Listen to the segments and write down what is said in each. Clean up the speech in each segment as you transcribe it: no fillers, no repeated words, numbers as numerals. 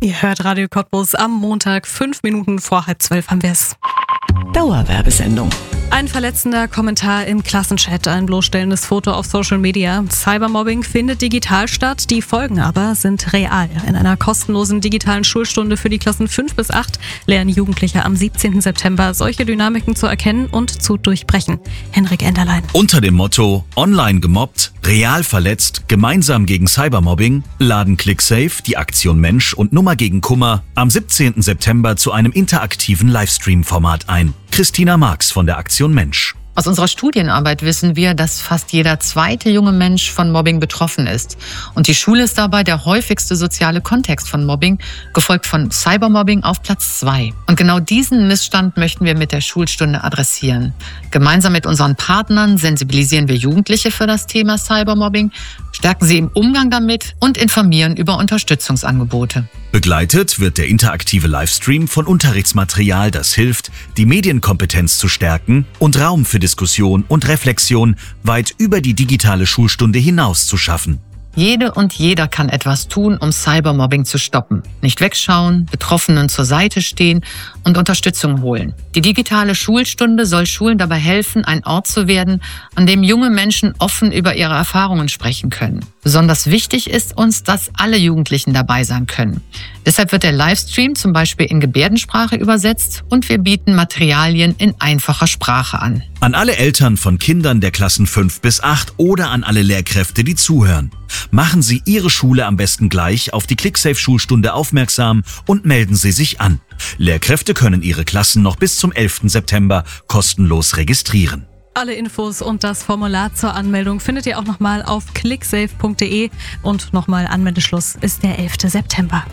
Ihr hört Radio Cottbus am Montag, 5 Minuten vor 11:30 haben wir es. Dauerwerbesendung. Ein verletzender Kommentar im Klassenchat, ein bloßstellendes Foto auf Social Media. Cybermobbing findet digital statt, die Folgen aber sind real. In einer kostenlosen digitalen Schulstunde für die Klassen 5 bis 8 lernen Jugendliche am 17. September solche Dynamiken zu erkennen und zu durchbrechen. Henrik Enderlein. Unter dem Motto Online gemobbt, real verletzt, gemeinsam gegen Cybermobbing laden ClickSafe, die Aktion Mensch und Nummer gegen Kummer am 17. September zu einem interaktiven Livestream-Format ein. Christina Marx von der Aktion Mensch. Aus unserer Studienarbeit wissen wir, dass fast jeder zweite junge Mensch von Mobbing betroffen ist. Und die Schule ist dabei der häufigste soziale Kontext von Mobbing, gefolgt von Cybermobbing auf Platz 2. Und genau diesen Missstand möchten wir mit der Schulstunde adressieren. Gemeinsam mit unseren Partnern sensibilisieren wir Jugendliche für das Thema Cybermobbing, stärken sie im Umgang damit und informieren über Unterstützungsangebote. Begleitet wird der interaktive Livestream von Unterrichtsmaterial, das hilft, die Medienkompetenz zu stärken und Raum für Diskussion und Reflexion weit über die digitale Schulstunde hinaus zu schaffen. Jede und jeder kann etwas tun, um Cybermobbing zu stoppen. Nicht wegschauen, Betroffenen zur Seite stehen und Unterstützung holen. Die digitale Schulstunde soll Schulen dabei helfen, ein Ort zu werden, an dem junge Menschen offen über ihre Erfahrungen sprechen können. Besonders wichtig ist uns, dass alle Jugendlichen dabei sein können. Deshalb wird der Livestream zum Beispiel in Gebärdensprache übersetzt und wir bieten Materialien in einfacher Sprache an. An alle Eltern von Kindern der Klassen 5 bis 8 oder an alle Lehrkräfte, die zuhören. Machen Sie Ihre Schule am besten gleich auf die ClickSafe-Schulstunde aufmerksam und melden Sie sich an. Lehrkräfte können ihre Klassen noch bis zum 11. September kostenlos registrieren. Alle Infos und das Formular zur Anmeldung findet ihr auch nochmal auf clicksafe.de und nochmal Anmeldeschluss ist der 11. September.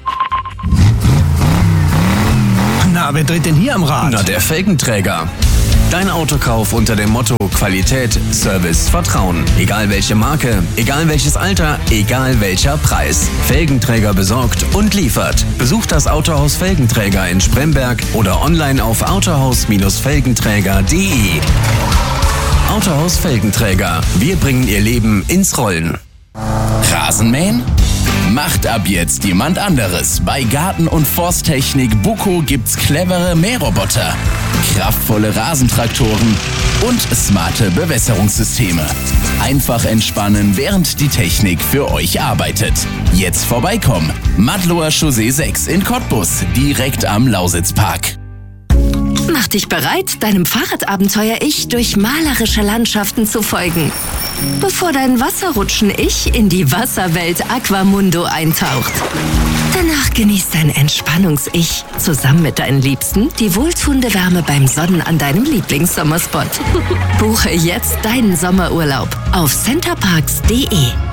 Na, wer dreht denn hier am Rad? Na, der Felgenträger. Dein Autokauf unter dem Motto Qualität, Service, Vertrauen. Egal welche Marke, egal welches Alter, egal welcher Preis. Felgenträger besorgt und liefert. Besucht das Autohaus Felgenträger in Spremberg oder online auf autohaus-felgenträger.de. Autohaus Felgenträger. Wir bringen Ihr Leben ins Rollen. Rasenmähen? Macht ab jetzt jemand anderes. Bei Garten- und Forsttechnik Buco gibt's clevere Mähroboter, kraftvolle Rasentraktoren und smarte Bewässerungssysteme. Einfach entspannen, während die Technik für euch arbeitet. Jetzt vorbeikommen. Madloher Chaussee 6 in Cottbus, direkt am Lausitzpark. Mach dich bereit, deinem Fahrradabenteuer-Ich durch malerische Landschaften zu folgen. Bevor dein Wasserrutschen-Ich in die Wasserwelt Aquamundo eintaucht. Danach genießt dein Entspannungs-Ich zusammen mit deinen Liebsten die wohltuende Wärme beim Sonnen an deinem Lieblingssommerspot. Buche jetzt deinen Sommerurlaub auf centerparks.de.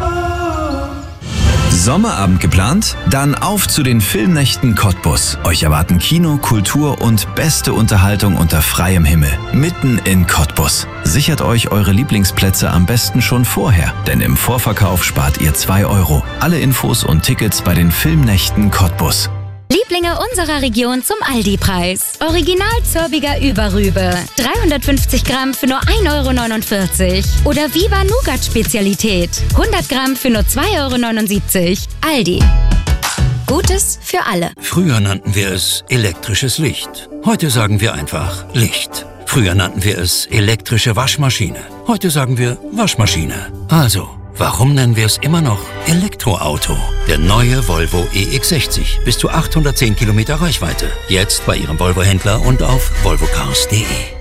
Sommerabend geplant? Dann auf zu den Filmnächten Cottbus. Euch erwarten Kino, Kultur und beste Unterhaltung unter freiem Himmel. Mitten in Cottbus. Sichert euch eure Lieblingsplätze am besten schon vorher, denn im Vorverkauf spart ihr 2 €. Alle Infos und Tickets bei den Filmnächten Cottbus. Lieblinge unserer Region zum Aldi-Preis. Original zörbiger Überrübe. 350 Gramm für nur 1,49 €. Oder Viva Nougat-Spezialität. 100 Gramm für nur 2,79 €. Aldi. Gutes für alle. Früher nannten wir es elektrisches Licht. Heute sagen wir einfach Licht. Früher nannten wir es elektrische Waschmaschine. Heute sagen wir Waschmaschine. Also, warum nennen wir es immer noch Elektroauto? Der neue Volvo EX60. Bis zu 810 Kilometer Reichweite. Jetzt bei Ihrem Volvo-Händler und auf volvocars.de.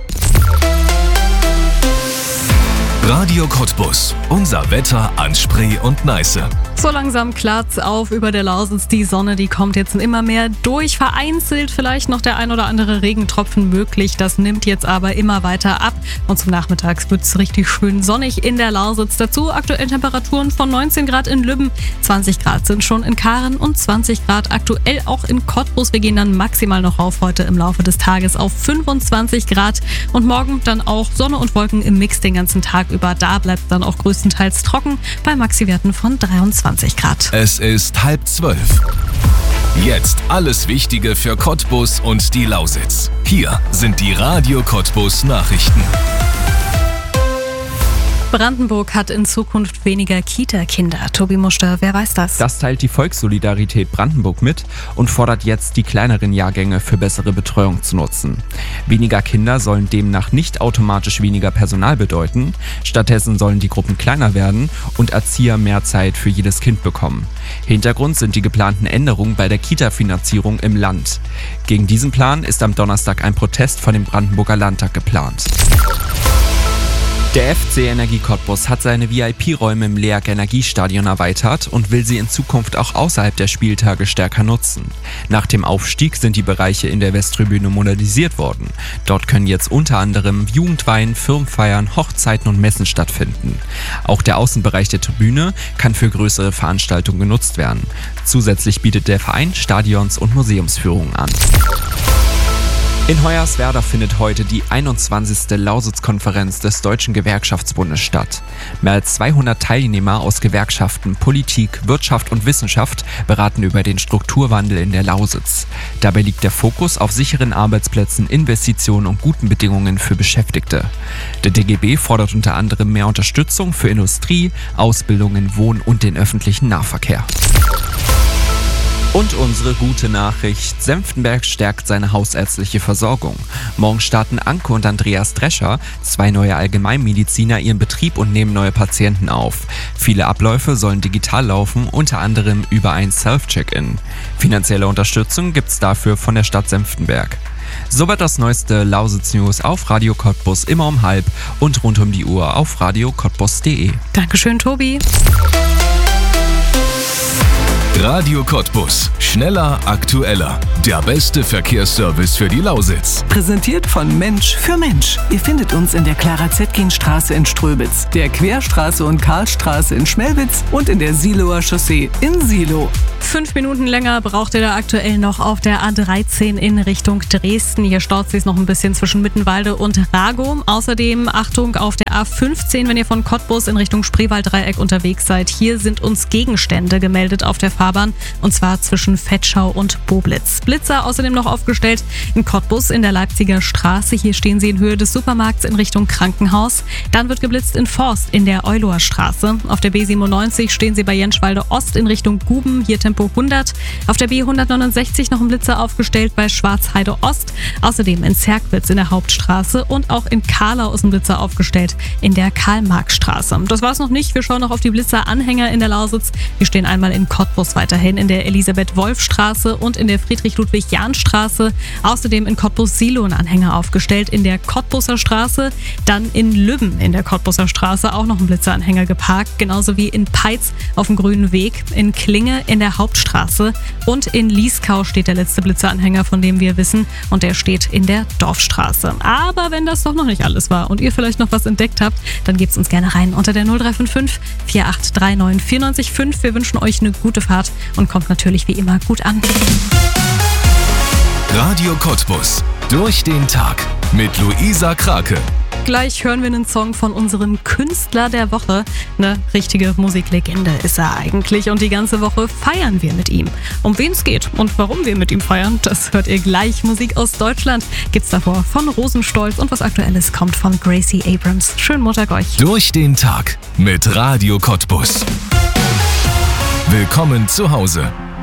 Radio Cottbus. Unser Wetter an Spree und Neiße. So langsam klart's auf über der Lausitz. Die Sonne, die kommt jetzt immer mehr durch. Vereinzelt vielleicht noch der ein oder andere Regentropfen möglich. Das nimmt jetzt aber immer weiter ab. Und zum Nachmittag wird's richtig schön sonnig in der Lausitz. Dazu aktuell Temperaturen von 19 Grad in Lübben. 20 Grad sind schon in Karen und 20 Grad aktuell auch in Cottbus. Wir gehen dann maximal noch rauf heute im Laufe des Tages auf 25 Grad. Und morgen dann auch Sonne und Wolken im Mix den ganzen Tag über. Da bleibt dann auch größtenteils trocken bei Maxi-Werten von 23 Grad. Es ist 11:30. Jetzt alles Wichtige für Cottbus und die Lausitz. Hier sind die Radio Cottbus Nachrichten. Brandenburg hat in Zukunft weniger Kita-Kinder. Tobi Muster, wer weiß das? Das teilt die Volkssolidarität Brandenburg mit und fordert jetzt, die kleineren Jahrgänge für bessere Betreuung zu nutzen. Weniger Kinder sollen demnach nicht automatisch weniger Personal bedeuten. Stattdessen sollen die Gruppen kleiner werden und Erzieher mehr Zeit für jedes Kind bekommen. Hintergrund sind die geplanten Änderungen bei der Kita-Finanzierung im Land. Gegen diesen Plan ist am Donnerstag ein Protest vor dem Brandenburger Landtag geplant. Der FC Energie Cottbus hat seine VIP-Räume im LEAG Energiestadion erweitert und will sie in Zukunft auch außerhalb der Spieltage stärker nutzen. Nach dem Aufstieg sind die Bereiche in der Westtribüne modernisiert worden. Dort können jetzt unter anderem Jugendweihen, Firmenfeiern, Hochzeiten und Messen stattfinden. Auch der Außenbereich der Tribüne kann für größere Veranstaltungen genutzt werden. Zusätzlich bietet der Verein Stadions- und Museumsführungen an. In Hoyerswerda findet heute die 21. Lausitz-Konferenz des Deutschen Gewerkschaftsbundes statt. Mehr als 200 Teilnehmer aus Gewerkschaften, Politik, Wirtschaft und Wissenschaft beraten über den Strukturwandel in der Lausitz. Dabei liegt der Fokus auf sicheren Arbeitsplätzen, Investitionen und guten Bedingungen für Beschäftigte. Der DGB fordert unter anderem mehr Unterstützung für Industrie, Ausbildungen, Wohn- und den öffentlichen Nahverkehr. Und unsere gute Nachricht: Senftenberg stärkt seine hausärztliche Versorgung. Morgen starten Anke und Andreas Drescher, 2 neue Allgemeinmediziner, ihren Betrieb und nehmen neue Patienten auf. Viele Abläufe sollen digital laufen, unter anderem über ein Self-Check-In. Finanzielle Unterstützung gibt's dafür von der Stadt Senftenberg. Soweit das neueste Lausitz-News auf Radio Cottbus immer um 12 und rund um die Uhr auf radiocottbus.de. Dankeschön, Tobi. Radio Cottbus. Schneller, aktueller. Der beste Verkehrsservice für die Lausitz. Präsentiert von Mensch für Mensch. Ihr findet uns in der Clara-Zetkin-Straße in Ströbitz, der Querstraße und Karlstraße in Schmelwitz und in der Siloer Chaussee in Silo. 5 Minuten länger braucht ihr da aktuell noch auf der A13 in Richtung Dresden. Hier staut sich noch ein bisschen zwischen Mittenwalde und Ragow. Außerdem Achtung auf der A15, wenn ihr von Cottbus in Richtung Spreewalddreieck unterwegs seid. Hier sind uns Gegenstände gemeldet auf der Fahrbahn, und zwar zwischen Vetschau und Boblitz. Blitzer außerdem noch aufgestellt in Cottbus in der Leipziger Straße. Hier stehen sie in Höhe des Supermarkts in Richtung Krankenhaus. Dann wird geblitzt in Forst in der Euloer Straße. Auf der B97 stehen sie bei Jenschwalde Ost in Richtung Guben, hier Tempo 100. Auf der B169 noch ein Blitzer aufgestellt bei Schwarzheide Ost. Außerdem in Zerkwitz in der Hauptstraße und auch in Kahlau ist ein Blitzer aufgestellt in der Karl-Marx-Straße. Das war's noch nicht. Wir schauen noch auf die Blitzer-Anhänger in der Lausitz. Die stehen einmal in Cottbus weiterhin in der Elisabeth-Wolf-Straße und in der Friedrich-Ludwig-Jahn-Straße. Außerdem in Cottbus-Silo ein Anhänger aufgestellt in der Cottbuser Straße. Dann in Lübben in der Cottbuser Straße auch noch ein Blitzeranhänger geparkt. Genauso wie in Peitz auf dem Grünen Weg, in Klinge in der Hauptstraße und in Lieskau steht der letzte Blitzeranhänger, von dem wir wissen, und der steht in der Dorfstraße. Aber wenn das doch noch nicht alles war und ihr vielleicht noch was entdeckt habt, dann gebt's uns gerne rein unter der 0355 4839 94,5. Wir wünschen euch eine gute Fahrt und kommt natürlich wie immer gut an. Radio Cottbus. Durch den Tag mit Luisa Krake. Gleich hören wir einen Song von unserem Künstler der Woche. Eine richtige Musiklegende ist er eigentlich und die ganze Woche feiern wir mit ihm. Um wen es geht und warum wir mit ihm feiern, das hört ihr gleich. Musik aus Deutschland gibt's davor von Rosenstolz und was Aktuelles kommt von Gracie Abrams. Schönen Montag euch. Durch den Tag mit Radio Cottbus. Willkommen zu Hause.